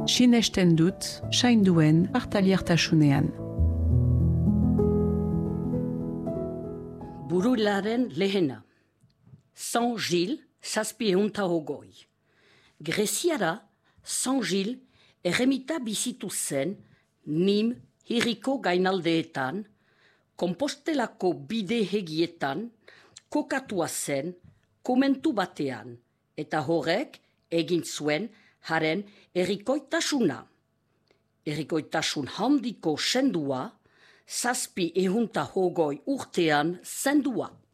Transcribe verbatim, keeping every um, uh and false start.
sinesten dut, sainduen hartaliartasunean. Burularen lehena. San Gil, zazpi ehunta hogoi. Greziara, San Gil, erremita bizitu zen, Nim hiriko gainaldeetan, Kompostelako bide hegietan, kokatua zen, komentu batean, eta horrek egin zuen haren errikoitasuna. Errikoitasun handiko sendua, zazpi ehunta hogoi urtean zendua.